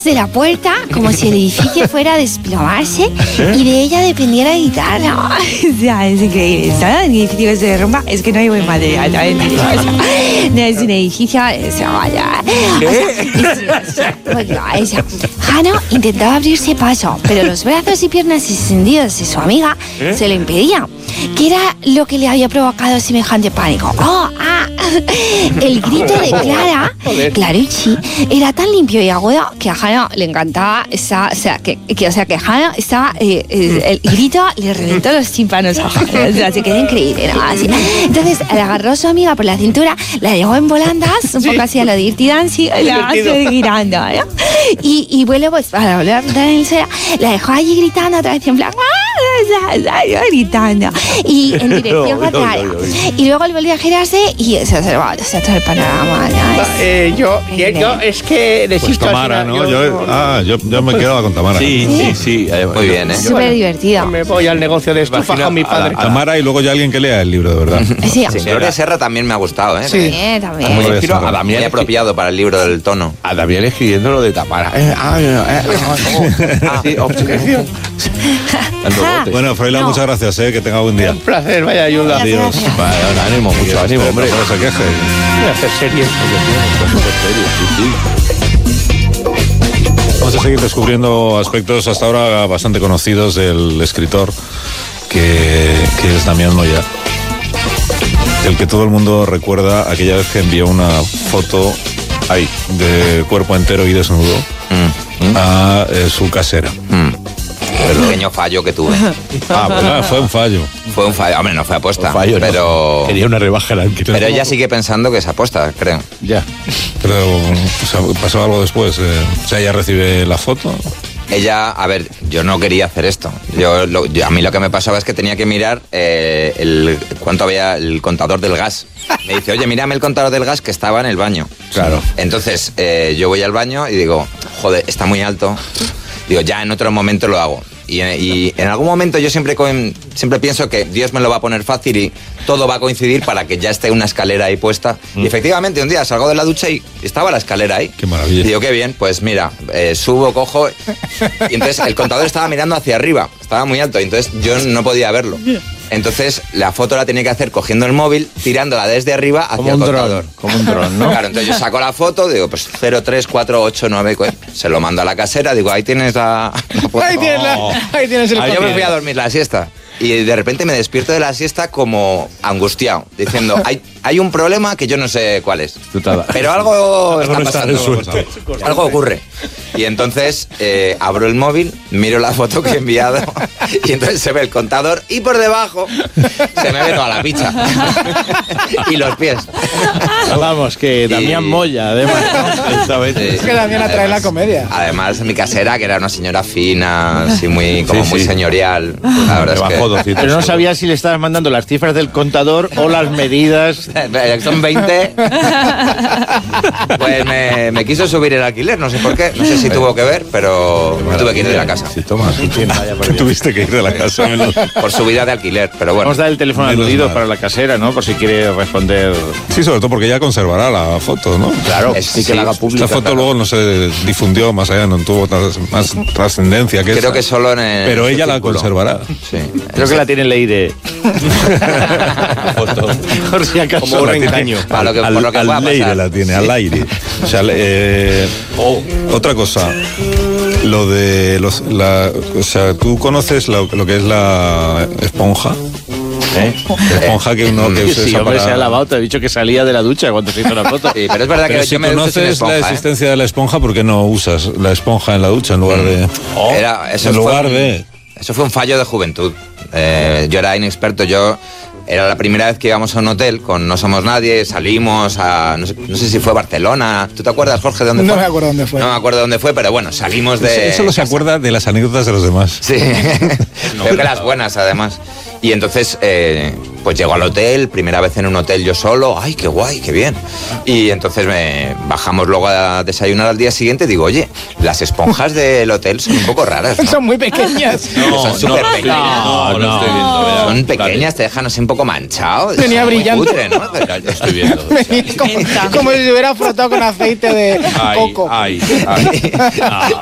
de la puerta como si el edificio fuera a desplomarse y de ella dependiera de guitarra. O sea, es increíble. ¿Sabes? El edificio que se derrumba es que no hay buen material, ¿sabes? No es un edificio, Hannah intentaba abrirse paso, pero los brazos y piernas extendidos de su amiga se lo impedían. ¿Qué era lo que le había provocado semejante pánico? El grito de Clara, Clarucci, era tan limpio y agudo que a Hannah le encantaba que Hannah estaba el grito le reventó los tímpanos a Hannah, o sea, se quedó increíble, ¿no? Así. Entonces le agarró a su amiga por la cintura, la dejó en volandas, un poco así a lo de Dirty Dancing, la hace girando, ¿no? Y bueno, pues para volver a montar en el suelo, la dejó allí gritando otra vez en plan gritando y en dirección contraria. Y luego él volvió a girarse y se observaba todo el panorama, ¿no? Yo es que necesito... Pues Tamara, ¿no? Yo me quedaba con Tamara. Sí. Muy bien, ¿eh? Súper divertido. Me voy al negocio de estufa con mi padre. Tamara y luego ya alguien que lea el libro, de verdad. Sí, Gloria Serra también me ha giro también. a Damián apropiado para el libro del tono. A Damián escribiendo lo de Tamara. Obsesión. Bueno, Froilán, muchas gracias, que tenga buen día. Un placer, vaya ayuda. Adiós. Ánimo, mucho ánimo, hombre. No se queje. Voy a hacer series. Vamos a seguir descubriendo aspectos hasta ahora bastante conocidos del escritor que es Damián Moya, el que todo el mundo recuerda aquella vez que envió una foto de cuerpo entero y desnudo a su casera. El pequeño fallo que tuve. Bueno, fue un fallo. Fue un fallo. Hombre, no fue aposta. Pero... Quería una rebaja al alquiler. Pero ella sigue pensando que es aposta, creo. Ya. Pero pasó algo después. Ella recibe la foto. Ella, a ver, yo no quería hacer esto. A mí lo que me pasaba es que tenía que mirar cuánto había el contador del gas. Me dice, oye, mírame el contador del gas que estaba en el baño. Claro. Entonces, yo voy al baño y digo, joder, está muy alto. Digo, ya en otro momento lo hago. Y en algún momento yo siempre pienso que Dios me lo va a poner fácil y todo va a coincidir para que ya esté una escalera ahí puesta. Y efectivamente un día salgo de la ducha y estaba la escalera ahí. Qué maravilla. Y digo, qué bien, pues mira, subo, cojo. Y entonces el contador estaba mirando hacia arriba, estaba muy alto, y entonces yo no podía verlo. Entonces la foto la tenía que hacer cogiendo el móvil, tirándola desde arriba hacia el contador. Como un dron, ¿no? Claro, entonces yo saco la foto, digo, pues 03489, se lo mando a la casera, digo, ahí tienes la foto. Ahí tienes el Yo me fui a dormir la siesta. Y de repente me despierto de la siesta como angustiado, diciendo, hay un problema que yo no sé cuál es. Pero algo está pasando. Algo ocurre. Y entonces abro el móvil, miro la foto que he enviado y entonces se ve el contador y por debajo se me ve toda la picha. Y los pies. Vamos, que Damián Moya, además. ¿No? Es que Damián atrae la comedia. Además, mi casera, que era una señora fina, así muy señorial. La verdad es que... Pero no sabía si le estabas mandando las cifras del contador o las medidas. Son 20. Pues me quiso subir el alquiler, no sé por qué. No sé si tuvo que ver, pero me tuve que ir de la casa. Sí, toma. Tuviste que ir de la casa. Por subida de alquiler, pero bueno. Vamos a dar el teléfono aludido para la casera, ¿no? Por si quiere responder. Sí, sobre todo porque ella conservará la foto, ¿no? Claro, sí que la haga pública. La foto luego no se difundió más allá, no tuvo más trascendencia que creo que solo en el... Pero ella la conservará. Sí. Creo que la tiene en Leire. Por si acaso. Como un reengaño. Por lo que pueda al Leire pasar. la tiene, al aire. O sea, otra cosa. Lo de o sea, ¿tú conoces lo que es la esponja? La esponja que uno que sí, hombre, se ha lavado, te he dicho que salía de la ducha cuando se hizo la foto. Sí, pero es verdad que si yo me ducho sin conoces esponja, la existencia de la esponja, ¿por qué no usas la esponja en la ducha en lugar de...? Eso fue un fallo de juventud. Yo era inexperto, era la primera vez que íbamos a un hotel con No Somos Nadie, salimos a... No sé si fue Barcelona. ¿Tú te acuerdas, Jorge, de dónde fue? No me acuerdo dónde fue. No me acuerdo dónde fue, pero bueno, salimos de... Él solo se acuerda de las anécdotas de los demás. Sí, creo que las buenas, además. Y entonces, pues llego al hotel, primera vez en un hotel yo solo, ¡ay, qué guay, qué bien! Y entonces bajamos luego a desayunar al día siguiente y digo, oye, las esponjas del hotel son un poco raras, ¿no? Son muy pequeñas. Son súper pequeñas. No estoy viendo. Vea, Son pequeñas, te dejan así un poco manchado. Venía Es muy brillante. cutre, ¿no? Ya estoy viendo. Como si se hubiera frotado con aceite de coco. Ay.